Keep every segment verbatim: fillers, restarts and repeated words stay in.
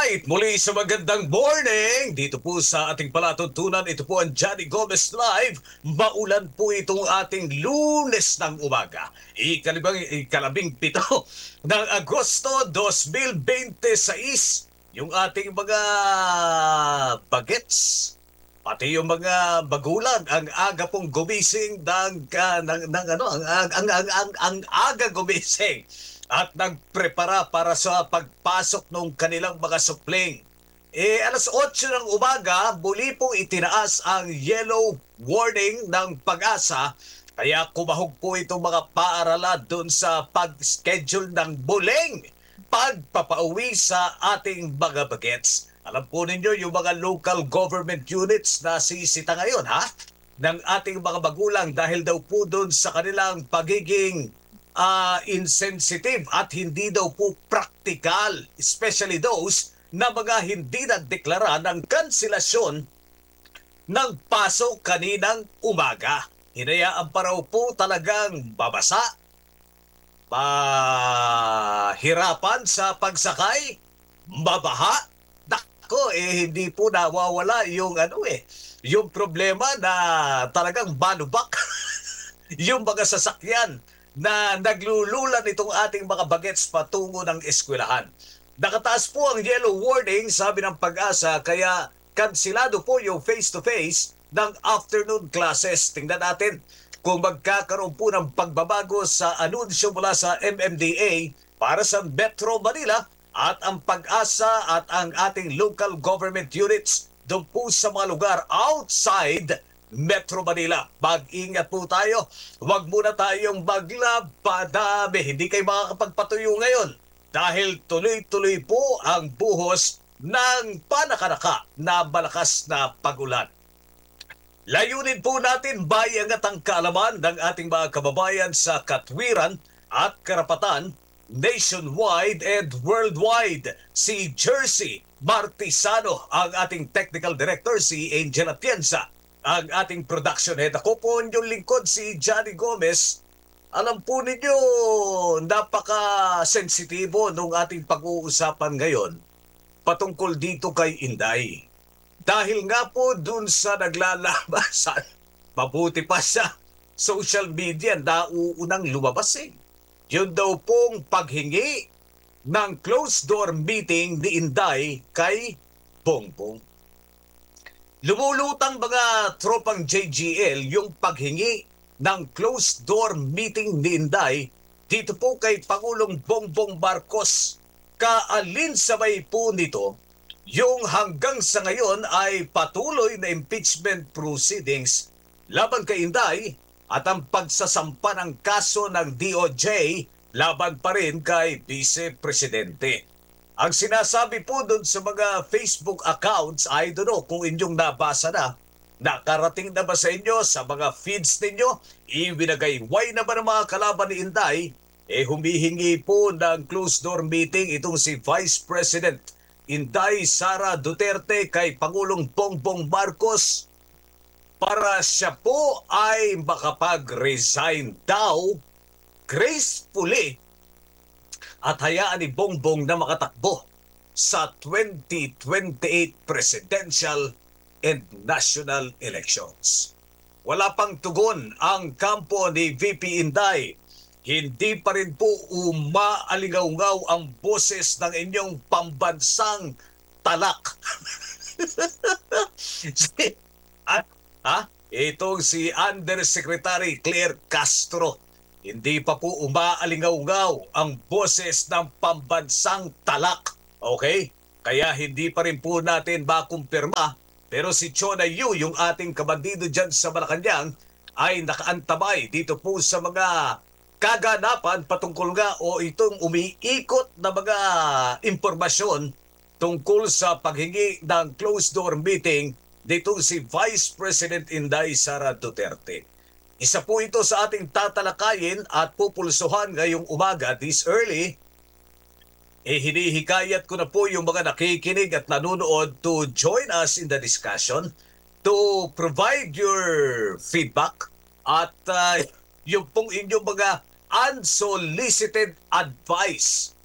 Alright, muli sa magandang morning. Dito po sa ating palatuntunan, ito po ang Johnny Gomez Live. Maulan po itong ating Lunes ng umaga. Ikalabing, ikalabing pito ng Agosto dos mil veintiséis. Yung ating mga bagets, pati yung mga bagulang, ang aga pong gumising ng, uh, ng, ng ano, ang, ang, ang, ang, ang, ang aga gumising at nagprepara para sa pagpasok ng kanilang mga supling. Eh, alas otso ng umaga, muli pong itinaas ang yellow warning ng pag-asa. Kaya kumahog po itong mga paaralan doon sa pag-schedule ng muling pagpapauwi sa ating mga bagets. Alam po ninyo yung mga local government units na sisita ngayon, ha? Ng ating mga magulang dahil daw po doon sa kanilang pagiging uh, insensitive at hindi daw po practical, especially those na mga hindi nagdeklara ng kanselasyon ng pasok kaninang umaga. Hinayaan pa raw po talagang babasa, mahirapan sa pagsakay, mabaha. Nako, eh hindi po nawawala yung ano eh, yung problema na talagang balubak yung mga sasakyan na naglululan itong ating mga bagets patungo ng eskwelahan. Nakataas po ang yellow warning, sabi ng pag-asa, kaya kansilado po yung face-to-face ng afternoon classes. Tingnan natin kung magkakaroon po ng pagbabago sa anunsyo mula sa M M D A para sa Metro Manila at ang pag-asa at ang ating local government units doon po sa mga lugar outside Metro Manila. Mag-ingat po tayo. Huwag muna tayong maglapadami. Hindi kayo makakapagpatuyo ngayon dahil tuloy-tuloy po ang buhos ng panakanaka na malakas na pagulan. Layunin po natin bayangat ang kaalaman ng ating mga kababayan sa katwiran at karapatan nationwide and worldwide. Si Jersey Martisano ang ating technical director, si Angel Atienza ang ating production head. Ako po yung lingkod, si Johnny Gomez. Alam po ninyo, napaka-sensitibo nung ating pag-uusapan ngayon patungkol dito kay Inday. Dahil nga po dun sa naglalabasan, mabuti pa sa social media na uunang lumabas eh. Yun daw pong paghingi ng closed-door meeting ni Inday kay Bongbong. Lumulutang mga tropang J G L yung paghingi ng closed-door meeting ni Inday dito po kay Pangulong Bongbong Marcos. Kaalinsabay po nito yung hanggang sa ngayon ay patuloy na impeachment proceedings laban kay Inday at ang pagsasampa ng kaso ng D O J laban pa rin kay Vice Presidente. Ang sinasabi po doon sa mga Facebook accounts, I don't know kung inyong nabasa na, nakarating na ba sa inyo, sa mga feeds ninyo, iwinagayway na ba ng mga kalaban ni Inday, eh humihingi po ng closed-door meeting itong si Vice President Inday Sara Duterte kay Pangulong Bongbong Marcos para siya po ay makapag-resign daw gracefully at hayaan ni Bongbong na makatakbo sa twenty twenty-eight presidential and national elections. Wala pang tugon ang kampo ni V P Inday. Hindi pa rin po umaalingaw-ngaw ang boses ng inyong pambansang talak. At ha? Itong si Undersecretary Claire Castro. Hindi pa po umaalingaw-ngaw ang boses ng pambansang talak. Okay? Kaya hindi pa rin po natin makumpirma. Pero si Chona Yu, yung ating kabandido dyan sa Malacanang, ay nakaantabay dito po sa mga kaganapan patungkol nga o itong umiikot na mga impormasyon tungkol sa paghingi ng closed-door meeting ditong si Vice President Inday Sara Duterte. Isa po ito sa ating tatalakayin at pupulsuhan ngayong umaga this early. Eh hinihikayat ko na po yung mga nakikinig at nanonood to join us in the discussion, to provide your feedback at uh, yung pong inyong mga unsolicited advice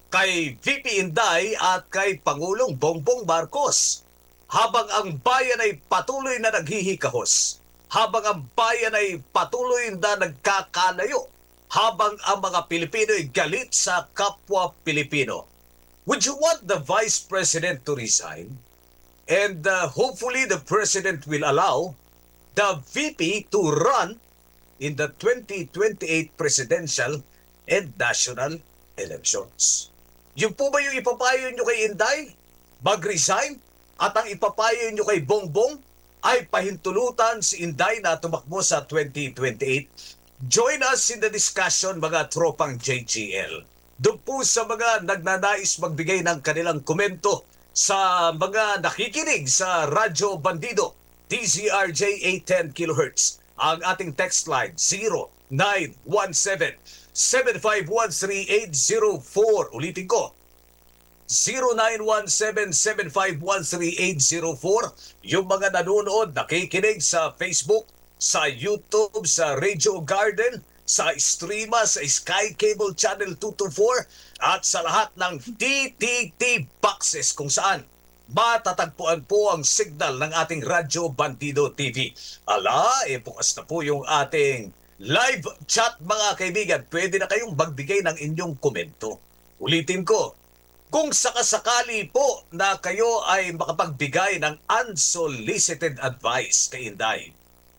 kay V P Inday at kay Pangulong Bongbong Marcos. Habang ang bayan ay patuloy na naghihikahos, habang ang bayan ay patuloy na nagkakalayo, habang ang mga Pilipino ay galit sa kapwa Pilipino. Would you want the Vice President to resign? And uh, hopefully the President will allow the V P to run in the twenty twenty-eight presidential and national elections. Yun po ba yung ipapayo nyo kay Inday? Mag-resign? At ang ipapayo nyo kay Bongbong ay pahintulutan si Inday na tumakbo sa twenty twenty-eight? Join us in the discussion, mga tropang J G L. Doon po sa mga nagnanais magbigay ng kanilang komento sa mga nakikinig sa Radyo Bandido, D Z R J eight ten kilohertz. Ang ating text line zero nine one seven, seven five one three eight zero four. Ulitin ko, zero nine one seven, seven five one three eight zero four. Yung mga nanonood, nakikinig sa Facebook, sa YouTube, sa Radio Garden, sa Streama, sa Sky Cable Channel two twenty-four, at sa lahat ng T T T boxes kung saan matatagpuan po ang signal ng ating Radyo Bandido T V. Ala, eh bukas na po yung ating live chat, mga kaibigan. Pwede na kayong magbigay ng inyong komento. Ulitin ko, kung sakasakali po na kayo ay makapagbigay ng unsolicited advice kay Inday,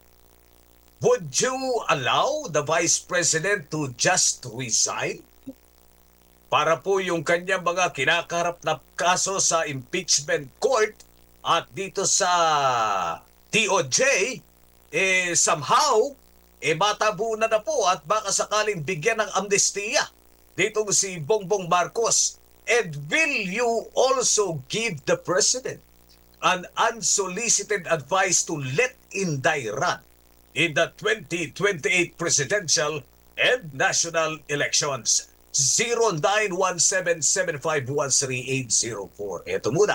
would you allow the Vice President to just resign? Para po yung kanyang mga kinakaharap na kaso sa impeachment court at dito sa D O J, eh somehow, eh matabunan na po at baka sakaling bigyan ng amnestiya ditong si Bongbong Marcos. And will you also give the President an unsolicited advice to let Inday run in the twenty twenty-eight presidential and national elections? zero nine one seven, seven five one three eight zero four. Ito muna.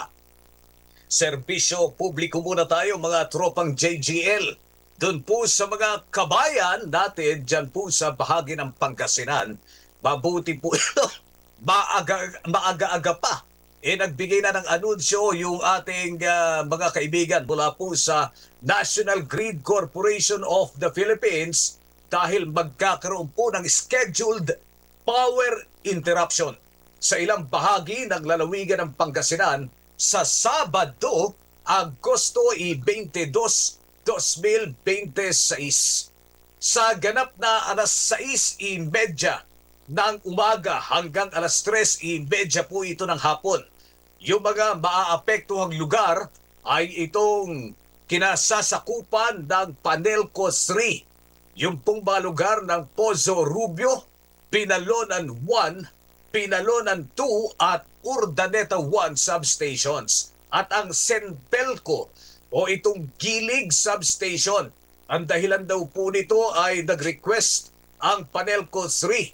Serbisyo publiko muna tayo, mga tropang J G L. Doon po sa mga kabayan natin, dyan po sa bahagi ng Pangasinan, mabuti po ito. Maaga, maaga-aga pa. Eh, nagbigay na ng anunsyo yung ating uh, mga kaibigan mula po sa National Grid Corporation of the Philippines dahil magkakaroon po ng scheduled power interruption sa ilang bahagi ng lalawigan ng Pangasinan sa Sabado, Agosto twenty-two, twenty twenty-six. Sa ganap na alas sais trenta ng umaga hanggang alas tres trenta po ito ng hapon. Yung mga maaapektuhang lugar ay itong kinasasakupan ng Panelco three. Yung pong mga lugar ng Pozo Rubio, Pinalonan one, Pinalonan two at Urdaneta one substations. At ang Senpelco o itong Gilig substation, ang dahilan daw po nito ay nag-request ang Panelco three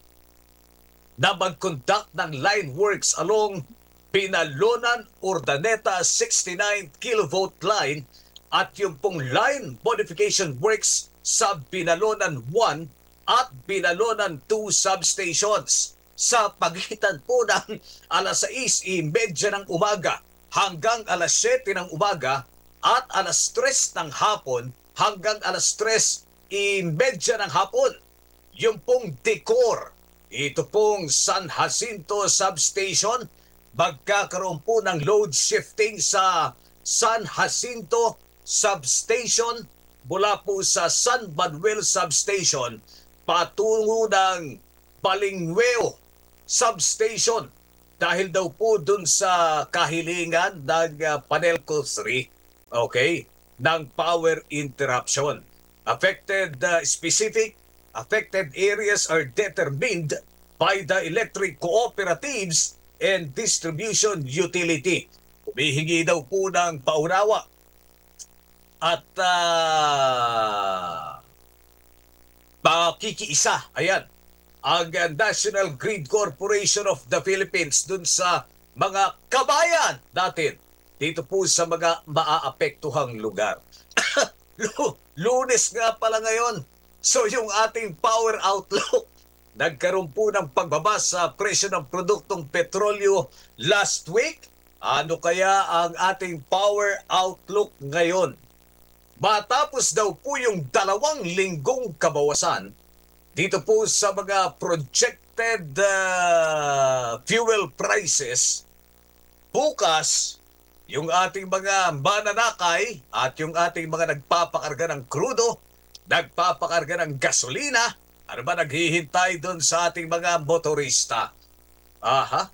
na mag-conduct ng line works along Pinalonan Urdaneta sixty-nine kilovolt line at yung pong line modification works sa Pinalonan one at Pinalonan two substations sa pagitan po ng alas sais trenta ng umaga hanggang alas siyete ng umaga at alas tres ng hapon hanggang alas tres trenta ng hapon. Yung pong Decor, ito pong San Jacinto substation, magkakaroon po ng load shifting sa San Jacinto substation mula po sa San Manuel substation patungo ng Balingweo substation dahil daw po dun sa kahilingan ng uh, Panelco three, okay, ng power interruption. Affected uh, specific affected areas are determined by the electric cooperatives and distribution utility. Humihingi daw po ng paunawa at uh, pakikiisa, ayan, ang National Grid Corporation of the Philippines dun sa mga kabayan natin dito po sa mga maaapektuhang lugar. Lunes nga pala ngayon. So yung ating power outlook nagkaroon po ng pagbaba sa presyo ng produktong petrolyo last week. Ano kaya ang ating power outlook ngayon? Matapos daw po yung dalawang linggong kabawasan dito po sa mga projected uh, fuel prices, bukas yung ating mga mananakay at yung ating mga nagpapakarga ng krudo, nagpapakarga ng gasolina, ano ba naghihintay doon sa ating mga motorista? Aha.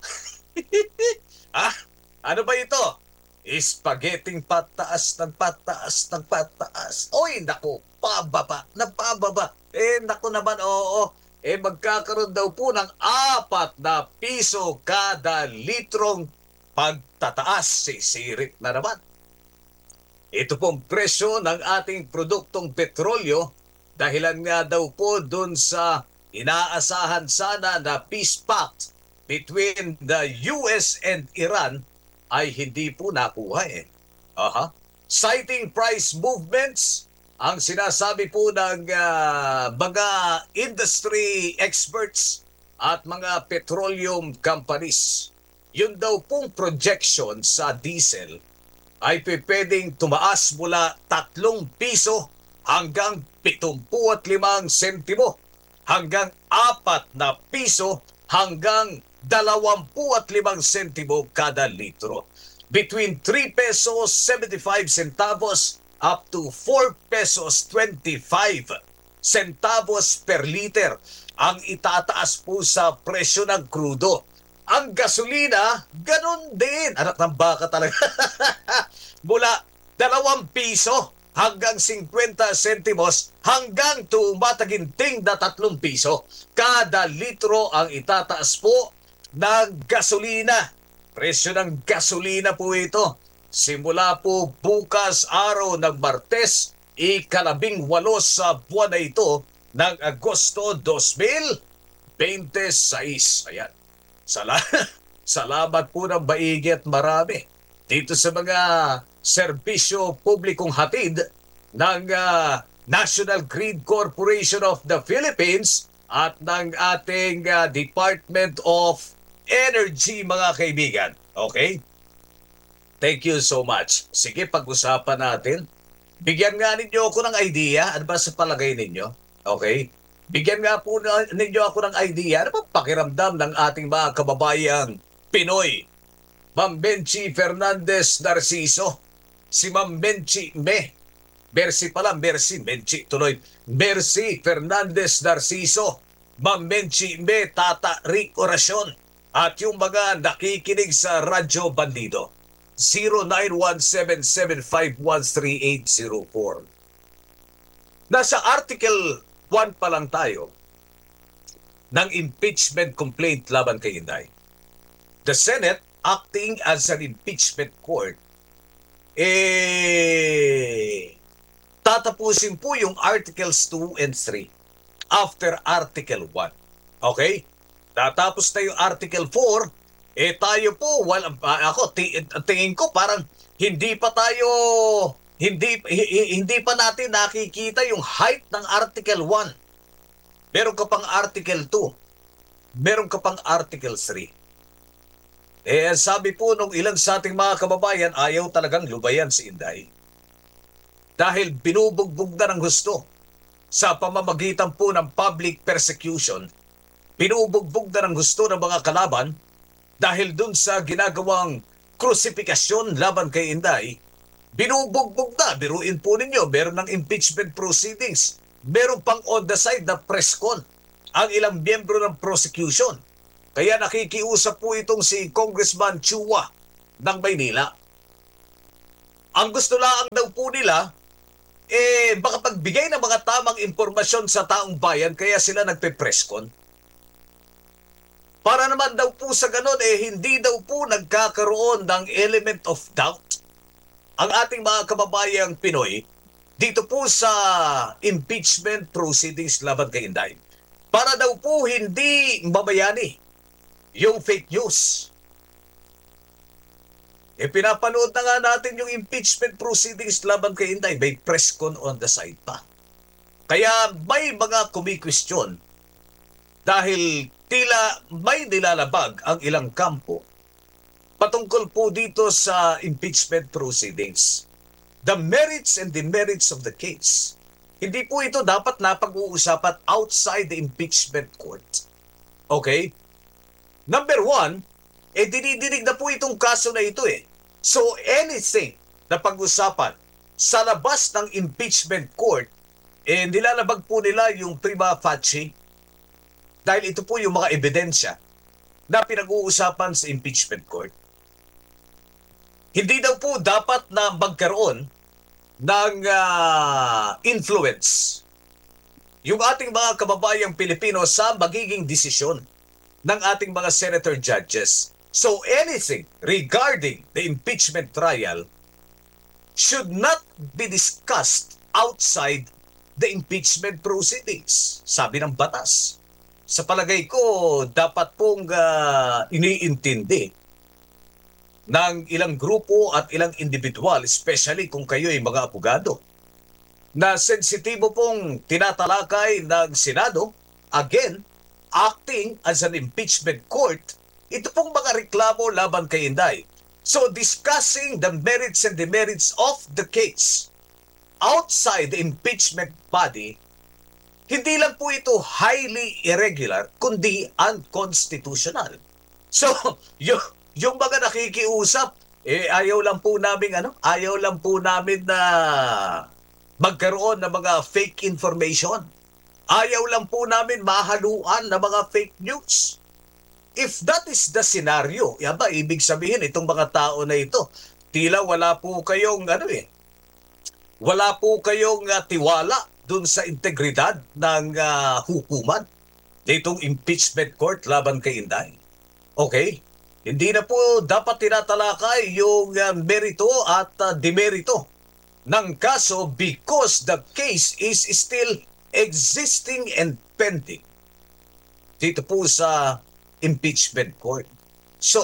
ah, ano ba ito? Spaghetting pataas ng pataas ng pataas. Oy, naku, pababa, napababa. Eh, naku naman, oo. Eh, magkakaroon daw po ng apat na piso kada litrong pagtataas. Sisirit na naman. Ito pong presyo ng ating produktong petrolyo dahilan nga daw po dun sa inaasahan sana na peace pact between the U S and Iran ay hindi po nakuha eh. Aha. Citing price movements, ang sinasabi po ng uh, mga industry experts at mga petroleum companies, yun daw pong projection sa diesel ay pwedeng tumaas mula tatlong piso hanggang pitumpu at limang sentimo hanggang apat na piso hanggang dalawampu at limang sentimo kada litro. Between three pesos seventy-five centavos up to four pesos twenty-five centavos per liter ang itataas po sa presyo ng krudo. Ang gasolina, ganun din. Anak ng baka talaga. Mula dalawang piso hanggang fifty sentimos hanggang tumataginting na tatlong piso. Kada litro ang itataas po ng gasolina. Presyo ng gasolina po ito. Simula po bukas araw ng Martes, ikalabing walo sa buwan na ito ng Agosto twenty twenty-six. Ayan. Sala Salamat po ng maigi at marami dito sa mga serbisyo publikong hatid ng uh, National Grid Corporation of the Philippines at ng ating uh, Department of Energy, mga kaibigan. Okay? Thank you so much. Sige, pag-usapan natin. Bigyan nga ninyo ako ng idea. Ano ba sa palagay ninyo? Okay? Bigyan nga po na, ninyo ako ng idea. Ano ba pakiramdam ng ating mga kababayang Pinoy? Ma'am Benchi Fernandez Narciso. Si Ma'am Benchi Me. Mercy pala, Mercy. Benchi tuloy. Mercy Fernandez Narciso. Ma'am Benchi Me, Tata Rick Oracion. At yung mga nakikinig sa Radyo Bandido. zero nine one seven seven five one three eight zero four. Nasa Article one pa lang tayo ng impeachment complaint laban kay Inday. The Senate, acting as an impeachment court, eh, tatapusin po yung Articles two and three after Article one. Okay? Tatapos na yung Article four, eh tayo po, well, ako, tingin ko parang hindi pa tayo, hindi, hindi pa natin nakikita yung height ng Article one. Meron ka pang Article two. Meron ka pang Article three. Eh, sabi po nung ilan sa ating mga kababayan, ayaw talagang lubayan si Inday. Dahil binubugbog na ng gusto sa pamamagitan po ng public persecution. Binubugbog na ng gusto ng mga kalaban dahil dun sa ginagawang krusipikasyon laban kay Inday. Binubugbog na, biruin po ninyo, meron ng impeachment proceedings. Meron pang on the side na press con ang ilang miyembro ng prosecution. Kaya nakikiusap po itong si Congressman Chua ng Maynila. Ang gusto lang daw po nila, eh baka pagbigay ng mga tamang impormasyon sa taong bayan, kaya sila nagpe-press con. Para naman daw po sa ganon, eh hindi daw po nagkakaroon ng element of doubt ang ating mga kababayang Pinoy dito po sa impeachment proceedings laban kay Inday. Para daw po hindi mabayani yung fake news. E pinapanood na nga natin yung impeachment proceedings laban kay Inday. May press con on the side pa. Kaya may mga kumikwestiyon dahil tila may nilalabag ang ilang kampo patungkol po dito sa impeachment proceedings. The merits and demerits of the case. Hindi po ito dapat napag-uusapan outside the impeachment court. Okay? Number one, eh dinidinig na po itong kaso na ito eh. So anything na pag-usapan sa labas ng impeachment court, eh nilalabag po nila yung prima facie dahil ito po yung mga ebidensya na pinag-uusapan sa impeachment court. Hindi daw po dapat na magkaroon ng uh, influence yung ating mga kababayang Pilipino sa magiging desisyon ng ating mga senator judges. So anything regarding the impeachment trial should not be discussed outside the impeachment proceedings, sabi ng batas. Sa palagay ko, dapat pong uh, iniintindi ng ilang grupo at ilang individual, especially kung kayo ay mga abogado, na sensitibo pong tinatalakay ng Senado, again, acting as an impeachment court, ito pong mga reklamo laban kay Inday. So discussing the merits and demerits of the case outside the impeachment body, hindi lang po ito highly irregular, kundi unconstitutional. So, yung, yung mga nakikiusap, eh ayaw lang po namin, ano, ayaw lang po namin na magkaroon ng mga fake information. Ayaw lang po namin mahaluan ng mga fake news. If that is the scenario, yaba, ibig sabihin itong mga tao na ito, tila wala po kayong, ano eh, wala po kayong uh, tiwala dun sa integridad ng uh, hukuman ditong impeachment court laban kay Inday. Okay? Hindi na po dapat tinatalakay yung uh, merito at uh, demerito ng kaso because the case is still existing and pending dito po sa impeachment court. So,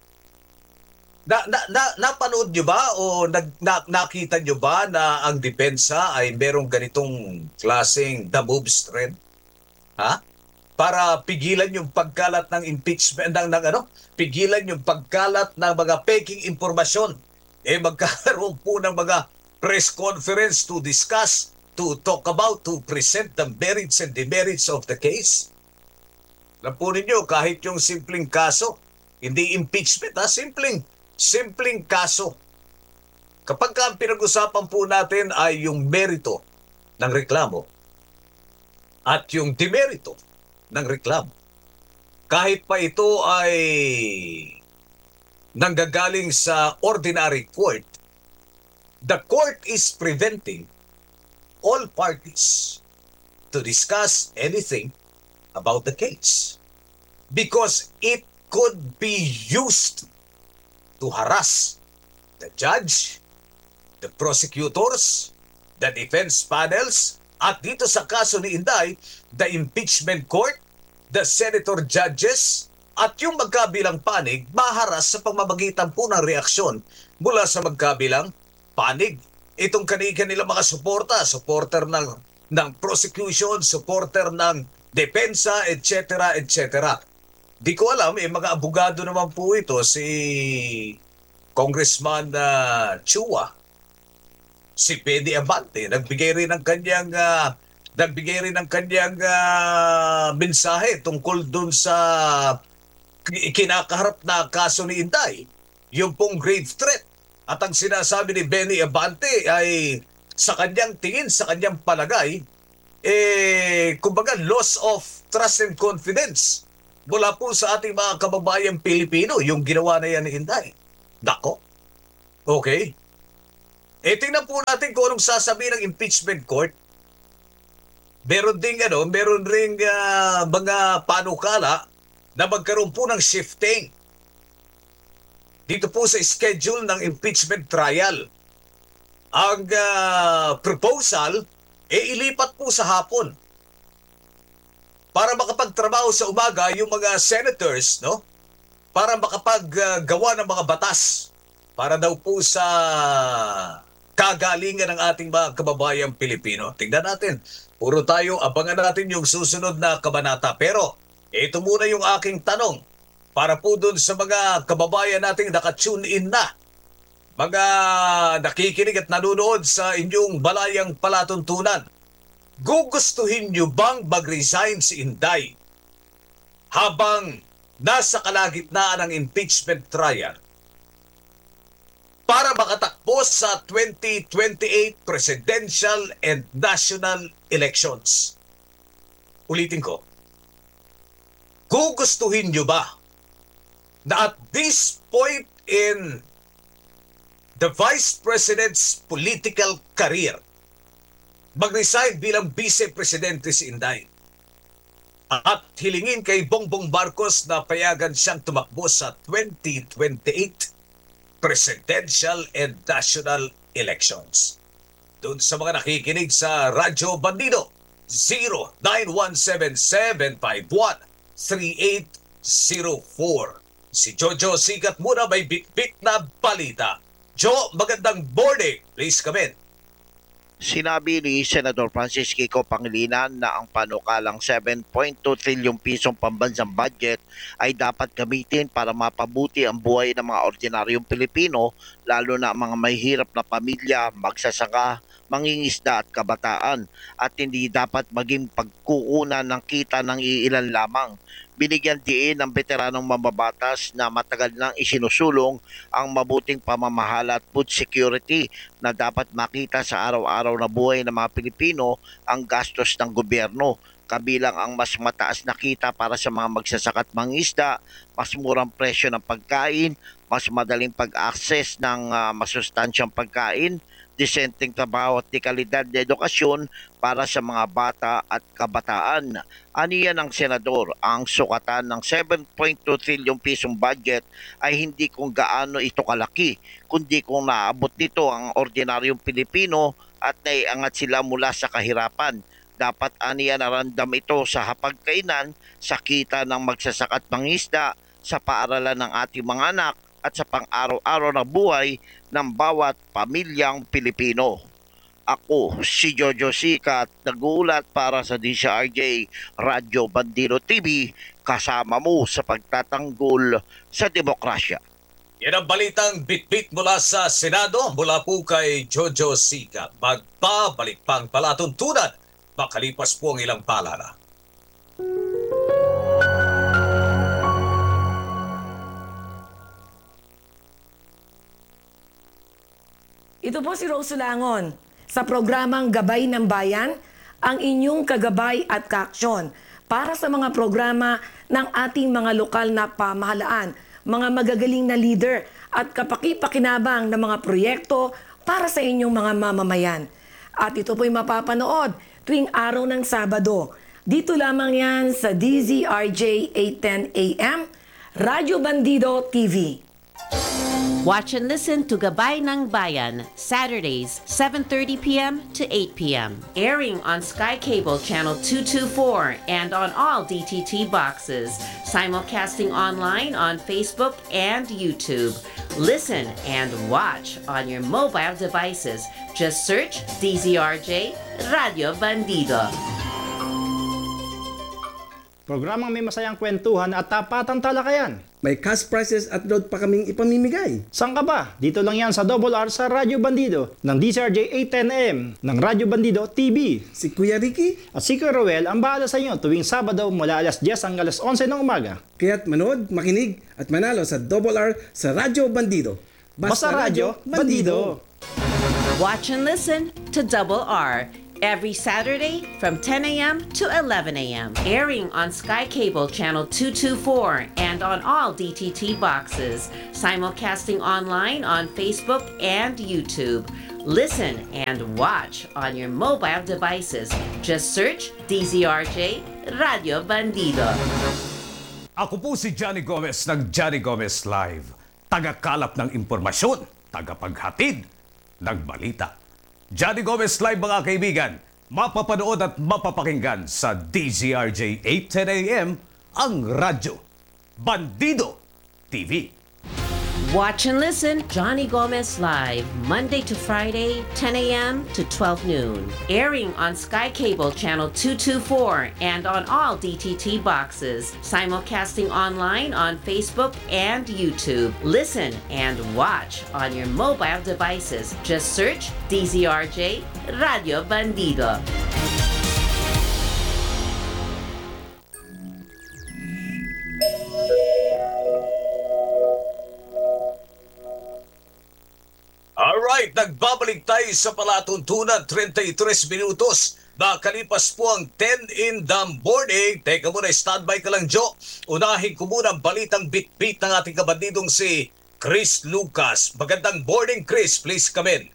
Na, na, na, napanood nyo ba o nag, na, nakita nyo ba na ang depensa ay merong ganitong klaseng the moves trend? Ha? Para pigilan yung pagkalat ng impeachment, ng, ng ano? Pigilan yung pagkalat ng mga peking impormasyon. Eh magkakaroon po ng mga press conference to discuss, to talk about, to present the merits and demerits of the case. Alam po ninyo, kahit yung simpleng kaso, hindi impeachment ha, simpleng Simpleng kaso. Kapag ang pinag-usapan po natin ay yung merito ng reklamo at yung demerito ng reklamo, kahit pa ito ay nanggagaling sa ordinary court, the court is preventing all parties to discuss anything about the case because it could be used to harass the judge, the prosecutors, the defense panels, at dito sa kaso ni Inday, the impeachment court, the senator judges, at yung magkabilang panig, maharas sa pamamagitan po ng reaksyon mula sa magkabilang panig. Itong kani-kanila mga suporta, supporter ng, ng prosecution, supporter ng depensa, et cetera, et cetera. Di ko alam, eh, mga abogado naman po ito, si Congressman uh, Chua, si Benny Abante, nagbigay rin ng kanyang, uh, nagbigay rin ng kanyang uh, mensahe tungkol dun sa kinakaharap na kaso ni Inday, yung pong grave threat. At ang sinasabi ni Benny Abante ay sa kanyang tingin, sa kanyang palagay, eh, kumbaga loss of trust and confidence mula po sa ating mga kababayang Pilipino, yung ginawa na yan ni Inday. Dako. Okay. E tingnan po natin kung anong sasabihin ng impeachment court. Meron ding ano, meron ring uh, mga panukala na magkaroon po ng shifting dito po sa schedule ng impeachment trial. Ang uh, proposal, e ilipat po sa hapon para makapagtrabaho sa umaga yung mga senators, no? Para makapaggawa ng mga batas para daw po sa kagalingan ng ating mga kababayang Pilipino. Tingnan natin. Puro tayo, abangan natin yung susunod na kabanata. Pero Ito muna yung aking tanong para po dun sa mga kababayan nating nakatune in na, mga nakikinig at nanonood sa inyong balayang palatuntunan. Gugustuhin nyo bang mag-resign si Inday habang nasa kalagitnaan ng impeachment trial para makatakbo sa twenty twenty-eight presidential and national elections? Ulitin ko, gugustuhin nyo ba na at this point in the Vice President's political career, mag-resign bilang Vice Presidente si Inday at hilingin kay Bongbong Marcos na payagan siyang tumakbo sa twenty twenty-eight presidential and national elections? Doon sa mga nakikinig sa Radyo Bandido, zero nine one seven seven five one three eight zero four. Si Jojo Sikat muna may bit-bit na balita. Jo, magandang morning. Please come in. Sinabi ni Senador Francis Kiko Pangilinan na ang panukalang seven point two trilyong pisong pambansang budget ay dapat gamitin para mapabuti ang buhay ng mga ordinaryong Pilipino, lalo na ang mga mahihirap na pamilya, magsasaka, mangingisda at kabataan, at hindi dapat maging pagkukunan ng kita ng iilan lamang. Binigyan diin ng veteranong mambabatas na matagal nang isinusulong ang mabuting pamamahala at food security na dapat makita sa araw-araw na buhay ng mga Pilipino ang gastos ng gobyerno, kabilang ang mas mataas na kita para sa mga magsasaka at mangingisda, mas murang presyo ng pagkain, mas madaling pag-access ng uh, masustansyang pagkain, disenteng trabaho at kalidad na edukasyon para sa mga bata at kabataan. Aniya ng senador, ang sukatan ng seven point two trilyong pisong budget ay hindi kung gaano ito kalaki, kundi kung naabot nito ang ordinaryong Pilipino at naiangat sila mula sa kahirapan. Dapat aniya narandam ito sa hapagkainan, sa kita ng magsasaka at mangisda, sa paaralan ng ating mga anak, at sa pang-araw-araw na buhay ng bawat pamilyang Pilipino. Ako, si Jojo Sikat, nag-uulat para sa D C R J Radyo Bandido T V, kasama mo sa pagtatanggol sa demokrasya. Yan ang balitang bit-bit mula sa Senado, mula po kay Jojo Sikat. Magpabalik pang palatuntunan, makalipas po ang ilang palala. Ito po si Rose Langon sa programang Gabay ng Bayan, ang inyong kagabay at kaaksyon para sa mga programa ng ating mga lokal na pamahalaan, mga magagaling na leader at kapaki-pakinabang na mga proyekto para sa inyong mga mamamayan. At ito po'y mapapanood tuwing araw ng Sabado. Dito lamang yan sa D Z R J eight ten A M, Radyo Bandido T V. Watch and listen to Gabay ng Bayan, Saturdays, seven thirty p m to eight p m Airing on Sky Cable Channel two twenty-four and on all D T T boxes. Simulcasting online on Facebook and YouTube. Listen and watch on your mobile devices. Just search D Z R J Radio Bandido. Programang may masayang kwentuhan at tapatang talakayan. May cash prizes at load pa kaming ipamimigay. Saan ka ba? Dito lang yan sa Double R sa Radyo Bandido ng D C R J eight ten A M ng Radyo Bandido T V. Si Kuya Ricky, At si Kuya Roel ang bahala sa inyo tuwing Sabado mula alas diyes hanggang alas onse ng umaga. kaya't manood, makinig at manalo sa Double R sa Radyo Bandido. Basta Radyo Bandido. Watch and listen to Double R every Saturday from ten a m to eleven a m Airing on Sky Cable Channel two twenty-four and on all D T T boxes. Simulcasting online on Facebook and YouTube. Listen and watch on your mobile devices. Just search D Z R J Radio Bandido. Ako po si Johnny Gomez ng Johnny Gomez Live. Tagakalap ng impormasyon, tagapaghatid ng balita. Johnny Gomez Live mga kaibigan, mapapanood at mapapakinggan sa D Z R J eight ten A M ang Radyo Bandido T V. Watch and listen Johnny Gomez Live, Monday to Friday, ten a.m. to twelve noon. Airing on Sky Cable Channel two twenty-four and on all D T T boxes. Simulcasting online on Facebook and YouTube. Listen and watch on your mobile devices. Just search D Z R J Radio Bandido. Alright, nagbabalik tayo sa palatuntunan, thirty-three minutos. Nakalipas po ang ten in the morning. Teka muna, standby ka lang, Joe. Unahin ko muna ang balitang bit-bit ng ating kabandidong si Chris Lucas. Magandang morning, Chris. Please come in.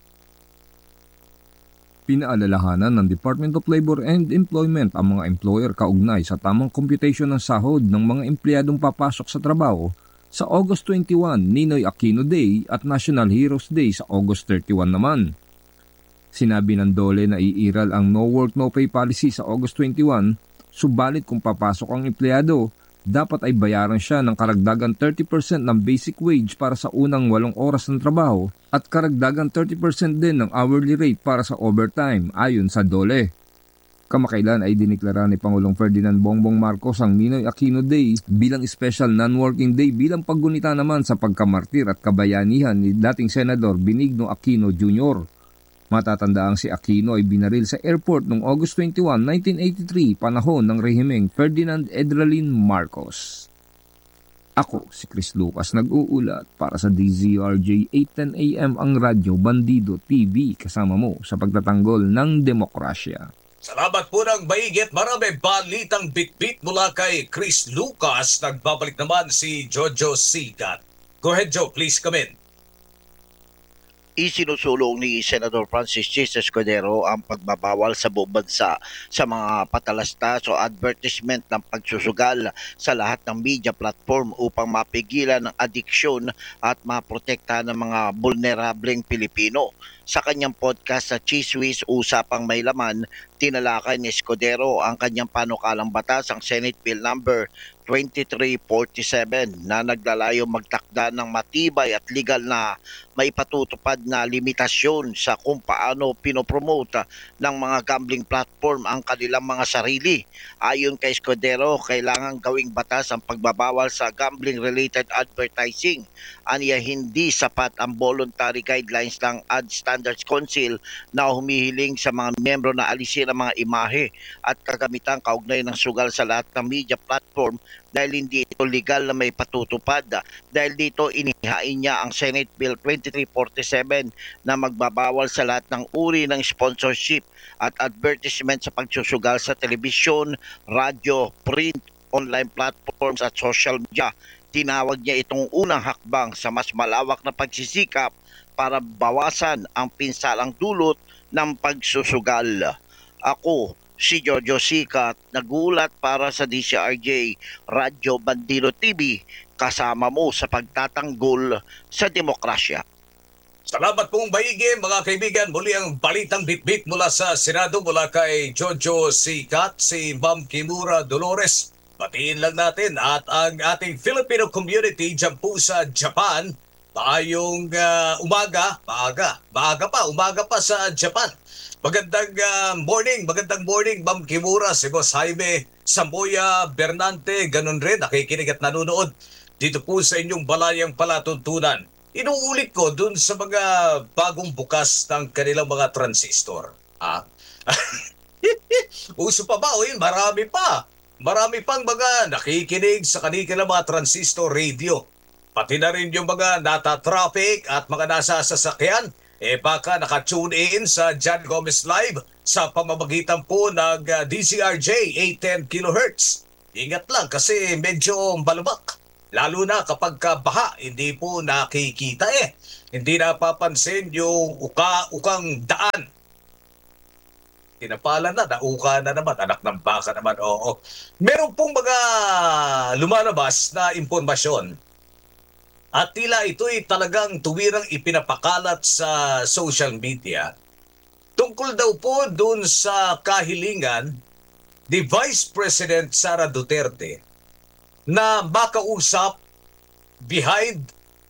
Pinaalalahanan ng Department of Labor and Employment ang mga employer kaugnay sa tamang computation ng sahod ng mga empleyadong papasok sa trabaho sa August twenty-one, Ninoy Aquino Day at National Heroes Day sa August thirty-one naman. Sinabi ng DOLE na iiral ang no work no pay policy sa August twenty-one, subalit kung papasok ang empleyado, dapat ay bayaran siya ng karagdagan thirty percent ng basic wage para sa unang walong oras ng trabaho at karagdagan thirty percent din ng hourly rate para sa overtime ayon sa DOLE. Kamakailan ay diniklara ni Pangulong Ferdinand Bongbong Marcos ang Ninoy Aquino Day bilang special non-working day bilang paggunita naman sa pagkamartir at kabayanihan ni dating Senador Benigno Aquino Junior Matatandaang si Aquino ay binaril sa airport noong August twenty-one, nineteen eighty-three, panahon ng rehimeng Ferdinand Edralin Marcos. Ako si Chris Lucas nag-uulat para sa D Z R J eight ten A M ang Radyo Bandido T V kasama mo sa pagtatanggol ng demokrasya. Salamat po ng maigit. Marami balitang bit-bit mula kay Chris Lucas. Nagbabalik naman si Jojo Sigat. Go ahead, Joe. Please come in. Isinusulong ni Senator Francis Chis Escudero ang pagbabawal sa buong bansa sa mga patalastas o advertisement ng pagsusugal sa lahat ng media platform upang mapigilan ang adiksyon at maprotektahan ng mga vulnerableng Pilipino. Sa kanyang podcast sa Chiswis Usapang May Laman, tinalakay ni Escudero ang kanyang panukalang batas ang Senate Bill number twenty-three forty-seven na naglalayong magtakda ng matibay at legal na maipatutupad na limitasyon sa kung paano pinopromote ng mga gambling platform ang kanilang mga sarili. Ayon kay Escudero, kailangan gawing batas ang pagbabawal sa gambling-related advertising. Aniya hindi sapat ang voluntary guidelines ng Ad Standards Council na humihiling sa mga miyembro na alisin ang mga imahe at kagamitan kaugnay ng sugal sa lahat ng media platform dahil hindi ito legal na may patutupad. Dahil dito inihain niya ang Senate Bill twenty-three forty-seven na magbabawal sa lahat ng uri ng sponsorship at advertisement sa pagsusugal sa telebisyon, radyo, print, online platforms at social media. Tinawag niya itong unang hakbang sa mas malawak na pagsisikap para bawasan ang pinsalang dulot ng pagsusugal. Ako, si Jojo Sikat, nagulat para sa D C R J Radyo Bandido T V, kasama mo sa pagtatanggol sa demokrasya. Salamat pong maigi, mga kaibigan. Muli ang balitang bitbit mula sa Senado mula kay Jojo Sikat, si Ma'am Kimura Dolores. Batiin lang natin at ang ating Filipino community dyan po sa Japan. Maayong uh, umaga, maaga, maaga pa, umaga pa sa Japan. Magandang uh, morning, magandang morning, Ma'am Kimura, si Boss Jaime Samboya Bernante, ganun rin, nakikinig at nanonood dito po sa inyong balayang palatuntunan. Inuulit ko dun sa mga bagong bukas ng kanilang mga transistor. Ah? Uso pa ba? O yun, marami pa. Marami pang mga nakikinig sa kanilang mga transistor radio. Pati na rin yung mga nata-traffic at mga nasa sasakyan. Eh baka naka-tune in sa Johnny Gomez Live sa pamamagitan po ng uh, D C R J eight ten kilohertz. Ingat lang kasi medyo balubak. Lalo na kapag baha, hindi po nakikita eh. Hindi napapansin yung uka-ukang daan. Tinapala na, nauka na naman, anak ng baka naman, oo. Meron pong mga lumalabas na impormasyon at tila ito'y talagang tuwirang ipinapakalat sa social media. Tungkol daw po dun sa kahilingan ni Vice President Sara Duterte na makausap behind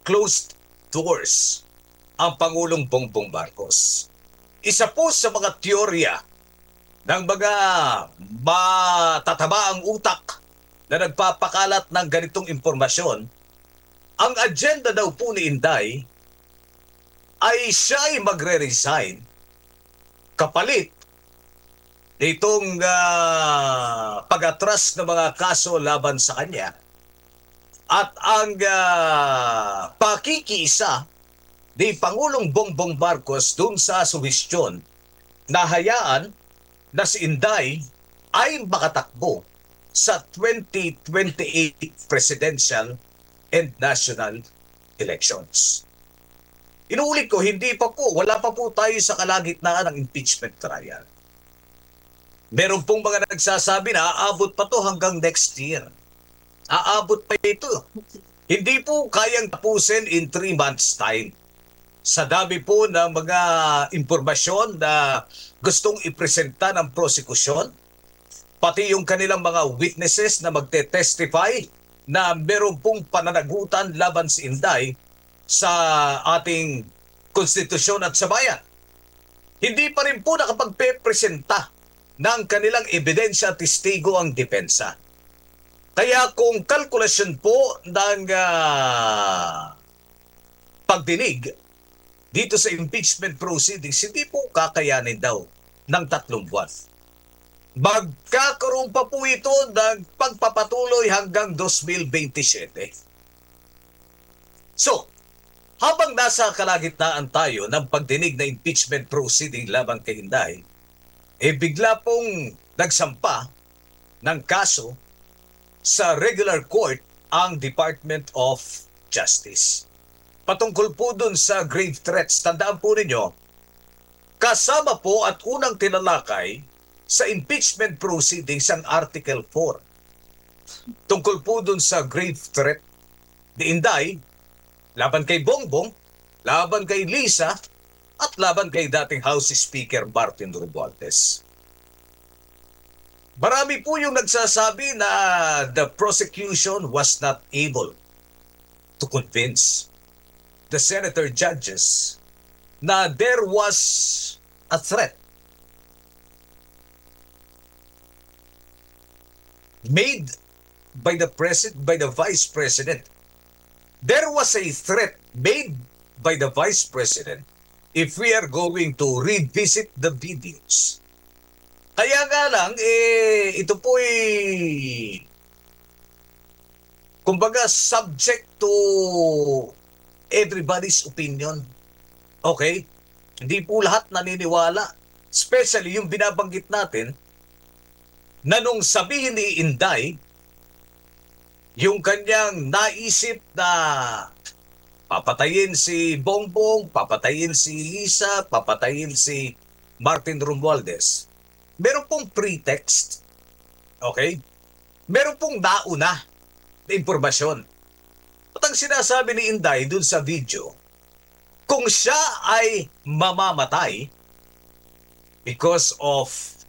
closed doors ang Pangulong Bongbong Marcos. Isa po sa mga teorya ng mga matataba ang utak na nagpapakalat ng ganitong impormasyon, ang agenda daw po ni Inday ay siya ay magre-resign kapalit nitong uh, pag-atras ng mga kaso laban sa kanya at ang uh, pakikiisa ni Pangulong Bongbong Marcos dun sa suhestyon na hayaan na si Inday ay makatakbo sa twenty twenty-eight presidential and national elections. Inuulit ko, hindi pa po, wala pa po tayo sa kalagitnaan ng impeachment trial. Meron pong mga nagsasabi na aabot pa to hanggang next year. Aabot pa ito. Hindi po kayang tapusin in three months time. Sa dami po ng mga impormasyon na gustong ipresenta ng prosekusyon, pati yung kanilang mga witnesses na magte-testify na meron pong pananagutan laban si Inday sa ating konstitusyon at sa bayan. Hindi pa rin po nakapagpe-presenta ng kanilang ebidensya at testigo ang depensa. Kaya kung kalkulasyon po ng uh, pagdinig dito sa impeachment proceedings, hindi po kakayanin daw ng tatlong buwan. Magkakaroon pa po ito ng pagpapatuloy hanggang twenty twenty-seven. So, habang nasa kalagitnaan tayo ng pagdinig na impeachment proceeding laban kay Inday, eh bigla pong nagsampa ng kaso sa regular court ang Department of Justice. Patungkol po dun sa grave threats, tandaan po ninyo, kasama po at unang tinalakay sa impeachment proceedings ang Article four. Tungkol po dun sa grave threat ni Inday, laban kay Bongbong, laban kay Lisa, at laban kay dating House Speaker Martin Romualdez. Marami po yung nagsasabi na the prosecution was not able to convince the senator judges na there was a threat made by the president, by the vice president. There was a threat made by the vice president if we are going to revisit the videos. Kaya nga lang, eh, ito po ay kumbaga subject to everybody's opinion. Okay? Hindi po lahat naniniwala. Especially yung binabanggit natin na nung sabihin ni Inday, yung kanyang naisip na papatayin si Bongbong, papatayin si Lisa, papatayin si Martin Romualdez, meron pong pretext. Okay? Meron pong nauna na impormasyon. At ang sinasabi ni Inday dun sa video, kung siya ay mamamatay because of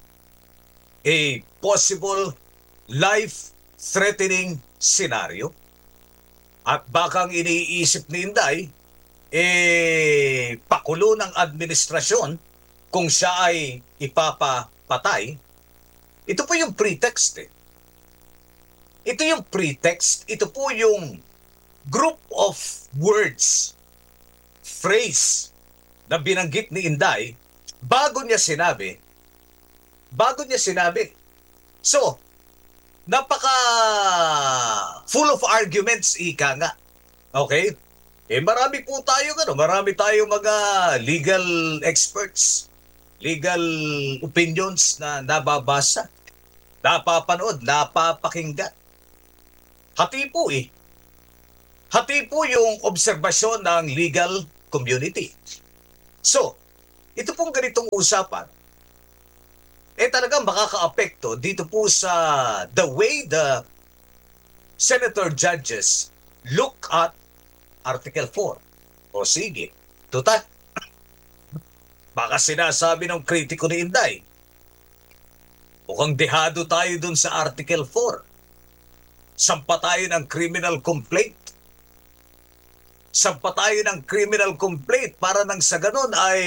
a possible life-threatening scenario, at bakang iniisip ni Inday, eh, pakulo ng administrasyon kung siya ay ipapapatay, ito po yung pretext eh. Ito yung pretext, ito po yung group of words, phrase na binanggit ni Inday bago niya sinabi, bago niya sinabi. So, napaka full of arguments, ika nga. Okay? Eh marami po tayo, ano, marami tayong mga legal experts, legal opinions na nababasa, napapanood, napapakinggan. Hati po eh. Hati po yung obserbasyon ng legal community. So, ito pong ganitong usapan, eh talagang makaka-apekto dito po sa the way the senator judges look at Article four. O sige, tuta. Baka sinasabi ng kritiko ni Inday, mukhang dehado tayo dun sa Article four. Sampa tayo ng criminal complaint Sampa tayo ng criminal complaint para nang sa ganun ay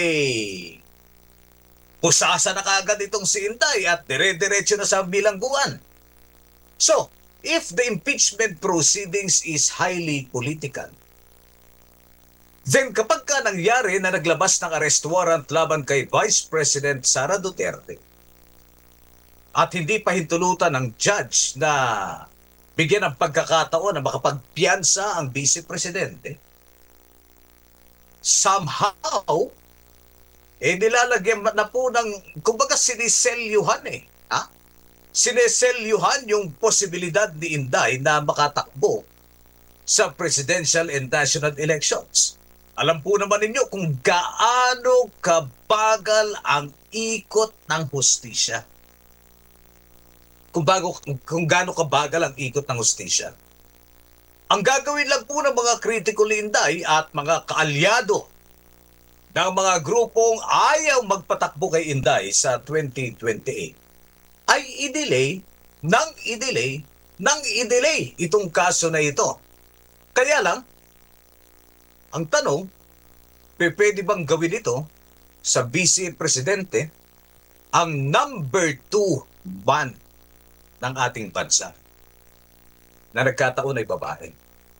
pusasa na kaagad itong si Inday at dire-diretso na sa bilangguan. So, if the impeachment proceedings is highly political, then kapag ka nangyari na naglabas ng arrest warrant laban kay Vice President Sara Duterte at hindi pa hintulutan ng judge na bigyan ng pagkakataon na makapagpiyansa ang Vice Presidente, somehow, eh nilalagyan na po ng, kumbaga siniselyuhan eh. Ha? Siniselyuhan yung posibilidad ni Inday na makatakbo sa presidential and national elections. Alam po naman ninyo kung gaano kabagal ang ikot ng hustisya. Kung, bago, kung gaano kabagal ang ikot ng hustisya. Ang gagawin lang po ng mga kritiko ni Inday at mga kaalyado ng mga grupong ayaw magpatakbo kay Inday sa twenty twenty-eight ay i-delay nang i-delay nang i-delay itong kaso na ito. Kaya lang, ang tanong, pwede bang gawin ito sa Vice Presidente ang number two man ng ating bansa na nagkataon ay babae?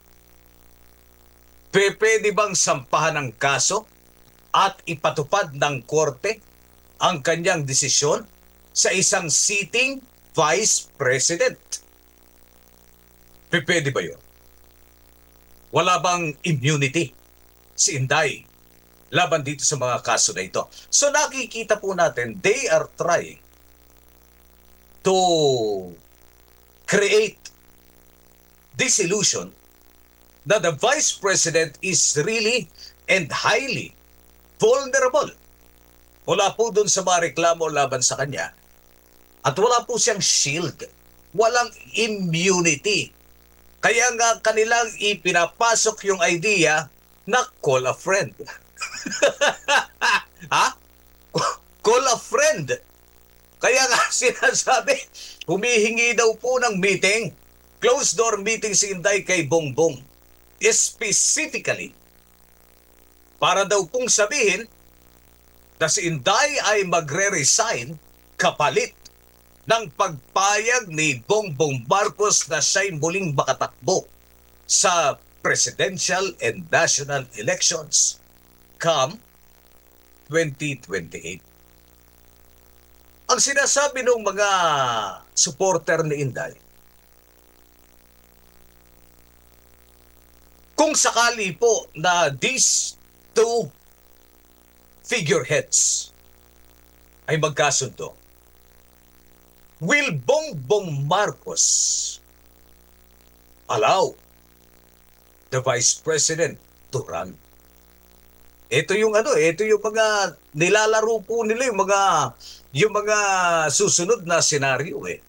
Pwede bang sampahan ng kaso at ipatupad ng korte ang kanyang desisyon sa isang sitting Vice President? Pwede ba yun? Wala bang immunity si Inday laban dito sa mga kaso na ito? So nakikita po natin, they are trying to create this illusion that the Vice President is really and highly vulnerable. Wala po dun sa mga reklamo laban sa kanya. At wala po siyang shield. Walang immunity. Kaya nga kanilang ipinapasok yung idea na call a friend. Ha? Call a friend. Kaya nga sinasabi, humihingi daw po ng meeting, closed door meeting si Inday kay Bongbong. Specifically, para daw pong sabihin na si Inday ay magre-resign kapalit ng pagpayag ni Bongbong Marcos na siya'y muling makatakbo sa presidential and national elections come twenty twenty-eight. Ang sinasabi ng mga supporter ni Inday, kung sakali po na these two figureheads ay magkasundo, will Bongbong Marcos allow the Vice President to run? Ito yung ano, ito yung mga nilalaro po nila, yung mga yung mga susunod na senaryo eh.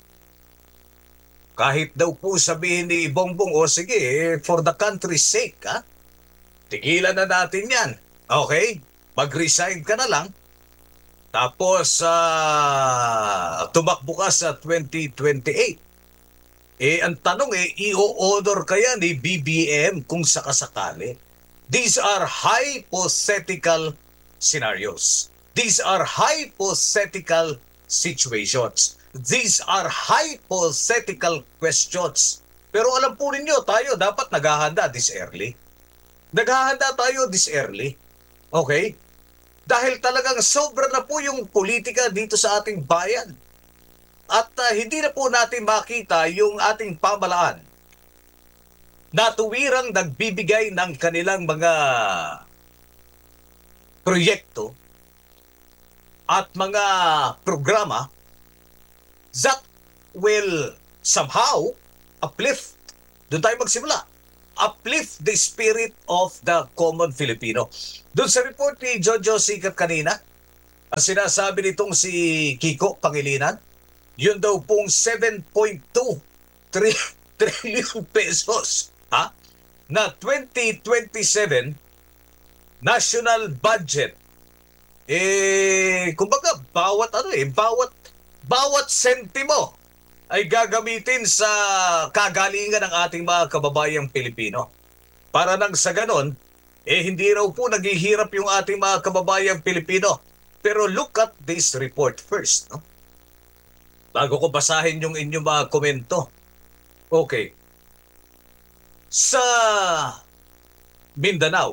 Kahit daw po sabihin ni Bongbong, o sige, eh, for the country's sake, ha? Tigilan na natin yan. Okay? Mag-resign ka na lang. Tapos, uh, tumakbo ka sa twenty twenty-eight. Eh, ang tanong eh, i-o-honor kaya ni B B M kung sakasakali? These are hypothetical scenarios. These are hypothetical situations. These are hypothetical questions. Pero alam po ninyo, tayo dapat naghahanda this early. Naghahanda tayo this early. Okay? Dahil talagang sobra na po yung politika dito sa ating bayan. At uh, hindi na po natin makita yung ating pamalaan na tuwirang nagbibigay ng kanilang mga proyekto at mga programa that will somehow uplift, doon tayo magsimula, uplift the spirit of the common Filipino. Doon sa report ni Jojo Sikat kanina, ang sinasabi nitong si Kiko Pangilinan, yun daw pong seven point two trillion pesos, ha? Na twenty twenty-seven national budget. Eh, kumbaga, bawat ano eh, bawat bawat sentimo ay gagamitin sa kagalingan ng ating mga kababayang Pilipino. Para nang sa ganon, eh hindi raw po naghihirap yung ating mga kababayang Pilipino. Pero look at this report first, no? Bago ko basahin yung inyong mga komento. Okay. Sa Mindanao,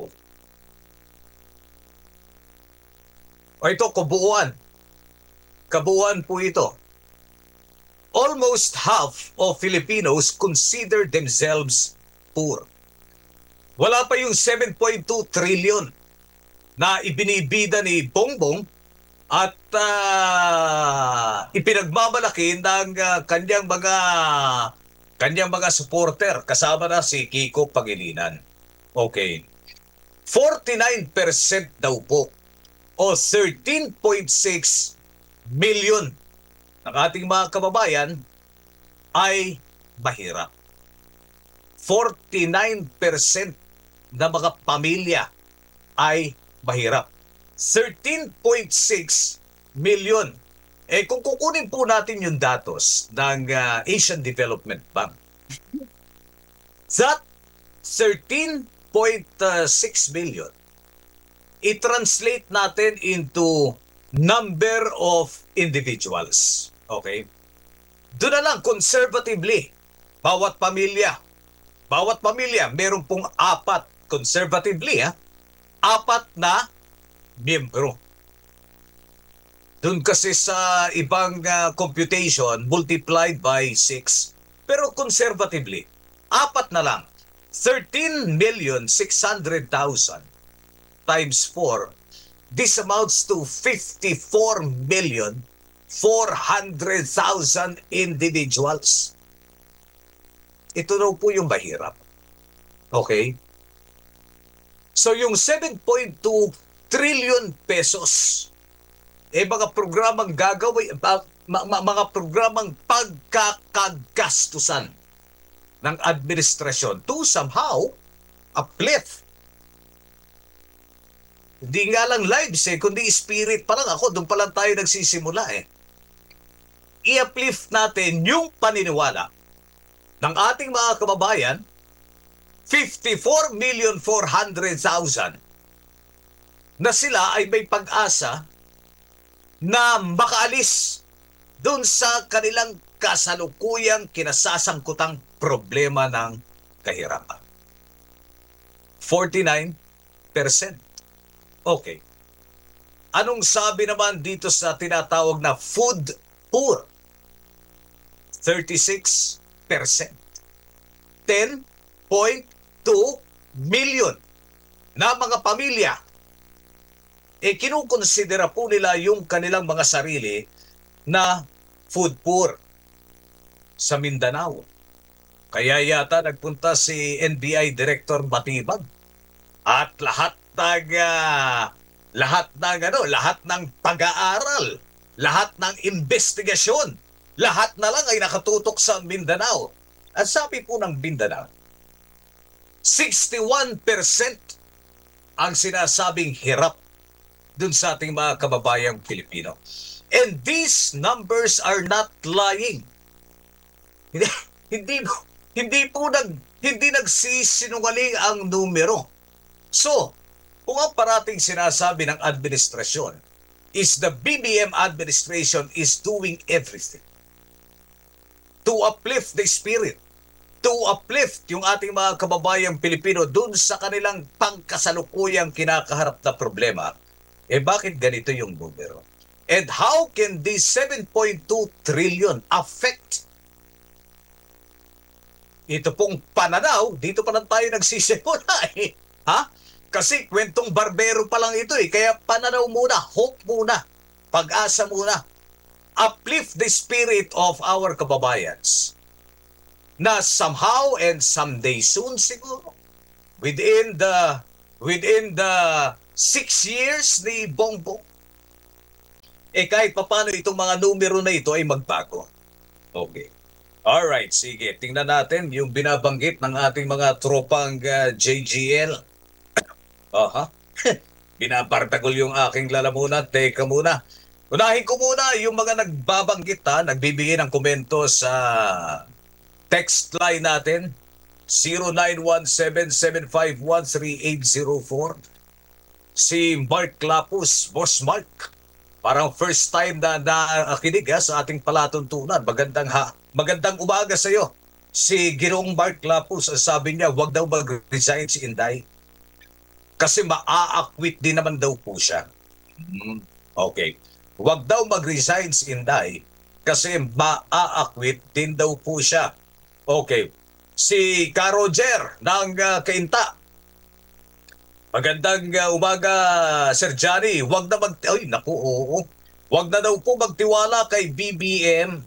o ito, kabuuan. Kabuuan po ito. Almost half of Filipinos consider themselves poor. Wala pa yung seven point two trillion na ibinibida ni Bongbong at uh, ipinagmamalaki ng uh, kanyang mga kanyang mga supporter, kasama na si Kiko Pangilinan. Okay. forty-nine percent daw po o thirteen point six million ng ating mga kababayan ay mahirap. forty-nine percent na mga pamilya ay mahirap. thirteen point six million. Eh kung kukunin po natin yung datos ng uh, Asian Development Bank, that thirteen point six million, i-translate natin into number of individuals. Okay? Doon na lang, conservatively, bawat pamilya, bawat pamilya, meron pong apat, conservatively, ha? Apat na miyembro. Doon kasi sa ibang uh, computation, multiplied by six. Pero conservatively, apat na lang. thirteen million six hundred thousand times four. This amounts to fifty-four million four hundred thousand individuals. Ito daw po yung mahirap. Okay? So yung seven point two trillion pesos, eh mga programang gagawin, mga programang pagkakagastusan ng administrasyon to somehow uplift. Hindi nga lang lives eh, kundi spirit pa lang ako. Doon pa lang tayo nagsisimula eh. I-uplift natin yung paniniwala ng ating mga kababayan, fifty-four million four hundred thousand, na sila ay may pag-asa na makaalis doon sa kanilang kasalukuyang kinasasangkutang problema ng kahirapan. forty-nine percent. Okay. Anong sabi naman dito sa tinatawag na food poor? thirty-six percent. ten point two million na mga pamilya, eh kinukonsidera po nila yung kanilang mga sarili na food poor sa Mindanao. Kaya yata nagpunta si N B I Director Batibag at lahat ng uh, lahat ng ano, lahat ng pag-aaral, lahat ng investigasyon, lahat na lang ay nakatutok sa Mindanao. At sabi po ng Mindanao, sixty-one percent ang sinasabing hirap dun sa ating mga kababayang Pilipino. And these numbers are not lying. Hindi hindi hindi po nag hindi nagsisinungaling ang numero. So, kung ang parating sinasabi ng administrasyon is the B B M administration is doing everything to uplift the spirit, to uplift yung ating mga kababayang Pilipino dun sa kanilang pangkasalukuyang kinakaharap na problema, eh bakit ganito yung numero? And how can this seven point two trillion affect ito pong pananaw? Dito pa lang tayo nagsisimula eh. Ha? Kasi kwentong barbero pa lang ito eh. Kaya pananaw muna, hope muna, pag-asa muna. Uplift the spirit of our kababayans na somehow and someday soon siguro, within the within the six years ni Bongbong, eh kahit papano itong mga numero na ito ay magbago. Okay. Alright, sige. Tingnan natin yung binabanggit ng ating mga tropang uh, J G L. Aha. Binapartagol yung aking lalamunan. Teka muna. Unahin ko muna yung mga nagbabanggit ha, nagbibigay ng komento sa text line natin. zero nine one seven seven five one three eight zero four. Si Mark Lapus, Boss Mark. Parang first time na naakinig ha, sa ating palatuntunan. Magandang ha, magandang umaga sa iyo. Si Ginoong Mark Lapus, ang sabi niya, wag daw mag-resign si Inday. Kasi maa-acquit din naman daw po siya. Hmm, okay. Wag daw mag-resign si Inday kasi maa-acquit din daw po siya. Okay. Si Ka Roger ng uh, Kainta. Magandang uh, umaga, Sir Johnny. Wag na mag... Ay, naku, oo. Wag na daw po magtiwala kay B B M.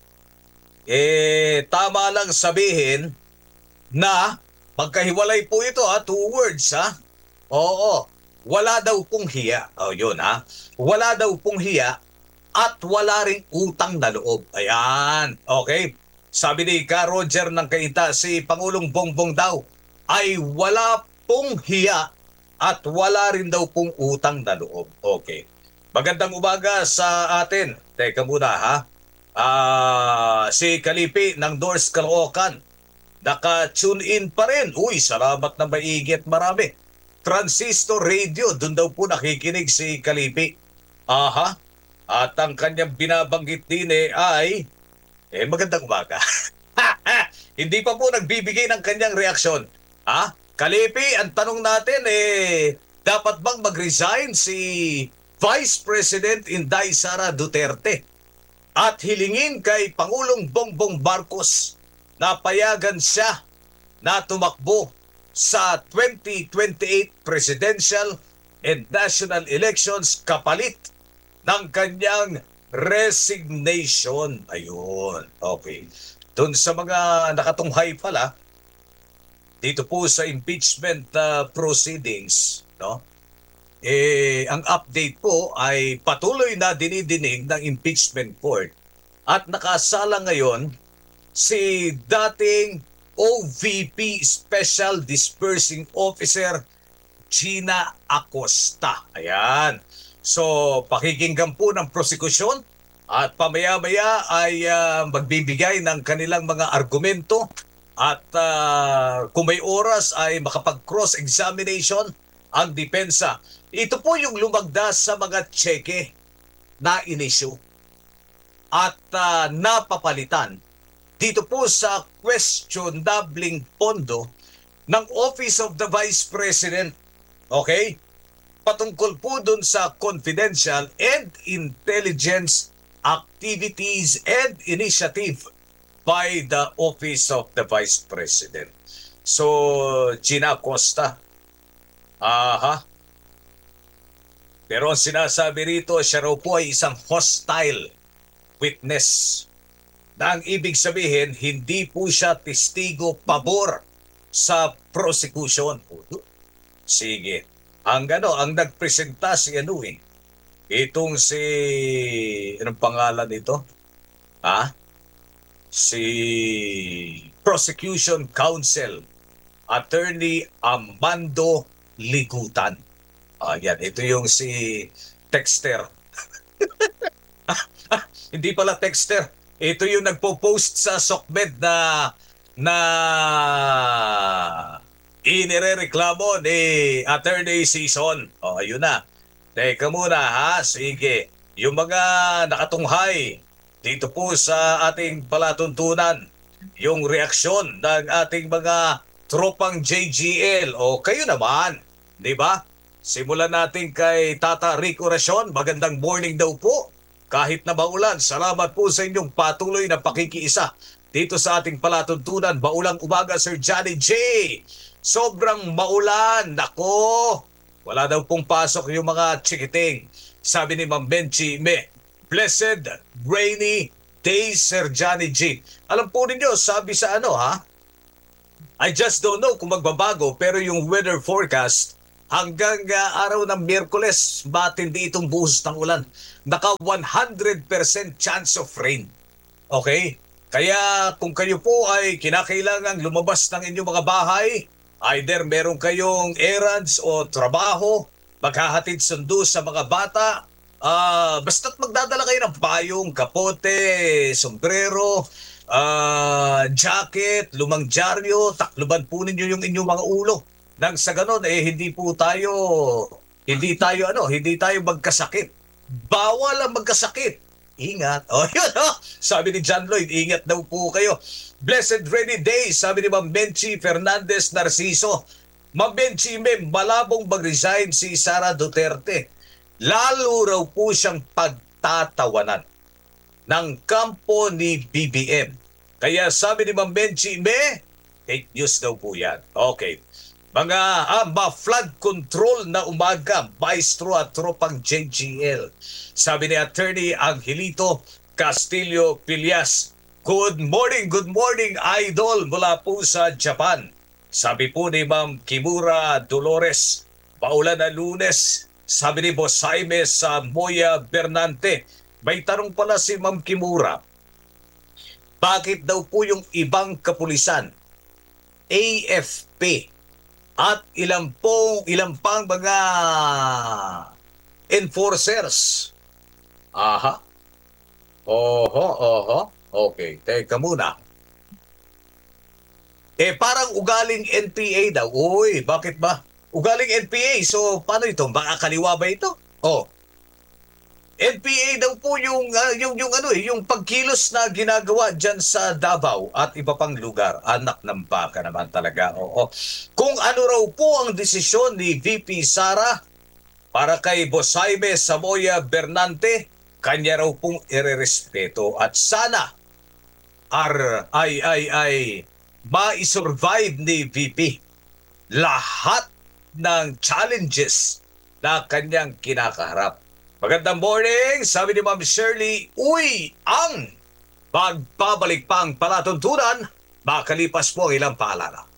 Eh, tama lang sabihin na magkahiwalay po ito ha, two words ha. Oo, wala daw pong hiya. O, oh, yun ha. Wala daw pong hiya at wala ring utang na loob. Ayan, okay. Sabi ni Ka Roger ng Kainta, si Pangulong Bongbong daw ay wala pong hiya at wala rin daw pong utang na loob. Okay. Magandang umaga sa atin. Teka muna ha. Ah, si Kalipi ng Doors Caloocan. Naka-tune in pa rin. Uy, salamat na maigit marami. Transistor Radio, doon daw po nakikinig si Kalipi. Aha. At ang kanyang binabanggit din eh ay Eh, magandang umaga. Hindi pa po nagbibigay ng kanyang reaksyon. Ha? Kalipi, ang tanong natin eh, dapat bang mag-resign si Vice President Inday Sara Duterte at hilingin kay Pangulong Bongbong Marcos na payagan siya na tumakbo sa twenty twenty-eight presidential and national elections kapalit ng kanyang resignation. Ayun. Okay. Doon sa mga nakatunghay pala, dito po sa impeachment uh, proceedings, no? Eh, ang update po ay patuloy na dinidinig ng impeachment court at nakasala ngayon si dating O V P Special Dispersing Officer Gina Acosta. Ayan. So, pakikinggan po ng prosekusyon at pamaya-maya ay uh, magbibigay ng kanilang mga argumento at uh, kung may oras ay makapag-cross-examination ang depensa. Ito po yung lumagdas sa mga tseke na inisyu at uh, napapalitan dito po sa questionabling pondo ng Office of the Vice President. Okay? Patungkol po dun sa confidential and intelligence activities and initiative by the Office of the Vice President. So, Gina Acosta. Aha. Pero ang sinasabi rito, siya raw po ay isang hostile witness. Na ang ibig sabihin, hindi po siya testigo pabor sa prosecution. Sige. Ang ano, ang nagpresenta si ano eh. Itong si, anong pangalan nito? Ha? Si Prosecution Counsel, Attorney Amando Ligutan. Ah, yan. Ito yung si Texter. Hindi pala Texter. Ito yung nagpo-post sa SOCMED na na inirereklamo ni Attorney Season. O, ayun na. Teka muna ha. Sige. Yung mga nakatunghay dito po sa ating palatuntunan, yung reaksyon ng ating mga tropang J G L. O, kayo naman. Di ba? Simulan natin kay Tata Rick Oracion. Magandang morning daw po. Kahit na maulan, salamat po sa inyong patuloy na pakikiisa dito sa ating palatuntunan. Maulang umaga, Sir Johnny J. Sobrang maulan. Nako, wala daw pong pasok yung mga chikiting. Sabi ni Ma'am Benchi Me, blessed, rainy day, Sir Johnny G. Alam po ninyo, sabi sa ano ha? I just don't know kung magbabago, pero yung weather forecast, hanggang uh, araw ng Miyerkules, matindi itong buhos ng ulan. Naka one hundred percent chance of rain. Okay? Kaya kung kayo po ay kinakailangang lumabas ng inyong mga bahay, either meron kayong errands o trabaho, maghahatid sundo sa mga bata, uh, basta't magdadala kayo ng payong, kapote, sombrero, ah, jacket, lumang dyaryo, takluban po ninyo yung inyong mga ulo. Nang sa ganon, eh, hindi po tayo, hindi tayo, ano, hindi tayo magkasakit. Bawal ang magkasakit. Ingat. O, yun, oh. Sabi ni John Lloyd, ingat daw po kayo. Blessed rainy day, sabi ni Ma'am Benchi Fernandez Narciso. Ma'am Benchi, may malabong mag-resign si Sara Duterte. Lalo raw po siyang pagtatawanan ng kampo ni B B M. Kaya sabi ni Ma'am Benchi, me, fake news daw po yan. Okay. Mga amba flood control na umaga, maestro at tropang J G L. Sabi ni Attorney Angelito Castillo Pilias, good morning, good morning, idol mula po sa Japan. Sabi po ni Ma'am Kimura Dolores, paulan na Lunes. Sabi ni Boss Jaime sa Moya Bernante, may tanong pala si Ma'am Kimura. Bakit daw po yung ibang kapulisan, A F P, at ilang pong, ilang pang mga enforcers? Aha. Oho, oho. Okay, teka muna. Eh, parang ugaling N P A daw. Uy, bakit ba? Ugaling N P A. So, paano ito? Baka kaliwa ba ito? Oh. N P A daw po yung, ah, yung, yung, ano, eh, yung pagkilos na ginagawa dyan sa Davao at iba pang lugar. Anak ng baka naman talaga. Oo. Kung ano raw po ang desisyon ni V P Sara para kay Boss Jaime Samoya Bernante, kanya raw pong irerespeto at sana ar, ay, ay, ay, ma-survive ni V P lahat ng challenges na kanyang kinakaharap. Magandang morning, sabi ni Ma'am Shirley, uy, ang pagbabalik pang palatuntunan, makalipas po ang ilang paalala.